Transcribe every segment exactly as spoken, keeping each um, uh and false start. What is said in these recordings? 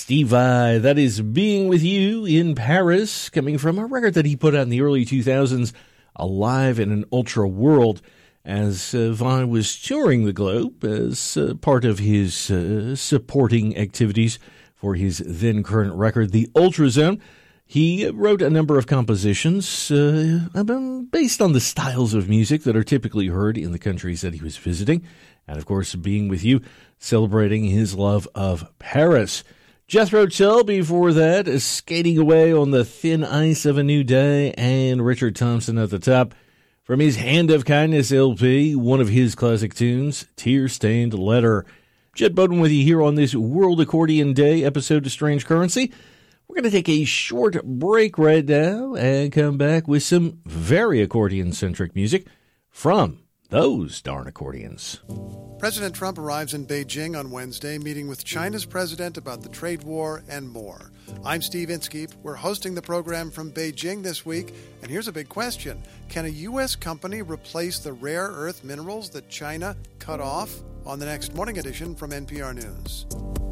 Steve Vai, that is Being With You in Paris, coming from a record that he put out in the early two thousands, Alive in an Ultra World, as uh, Vai was touring the globe as uh, part of his uh, supporting activities for his then current record, The Ultra Zone. He wrote a number of compositions uh, based on the styles of music that are typically heard in the countries that he was visiting. And, of course, Being With You, celebrating his love of Paris. Jethro Tull, before that, is Skating Away on the Thin Ice of a New Day, and Richard Thompson at the top. From his Hand of Kindness L P, one of his classic tunes, Tear-Stained Letter. Jed Bowden with you here on this World Accordion Day episode of Strange Currency. We're going to take a short break right now and come back with some very accordion-centric music from those darn accordions. President Trump arrives in Beijing on Wednesday, meeting with China's president about the trade war and more. I'm Steve Inskeep. We're hosting the program from Beijing this week, and here's a big question. Can a U S company replace the rare earth minerals that China cut off? On the next Morning Edition from N P R News.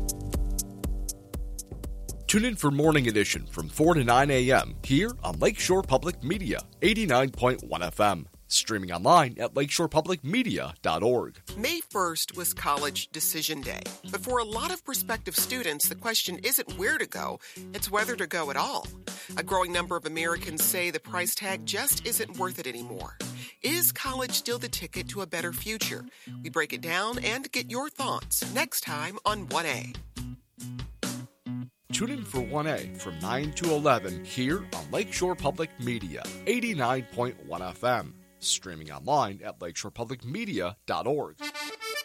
Tune in for Morning Edition from four to nine a.m. here on Lakeshore Public Media, eighty-nine point one F M. Streaming online at lakeshore public media dot org. May first was College Decision Day. But for a lot of prospective students, the question isn't where to go, it's whether to go at all. A growing number of Americans say the price tag just isn't worth it anymore. Is college still the ticket to a better future? We break it down and get your thoughts next time on one A. Tune in for one A from nine to eleven here on Lakeshore Public Media, eighty-nine point one F M. Streaming online at lakeshore public media dot org.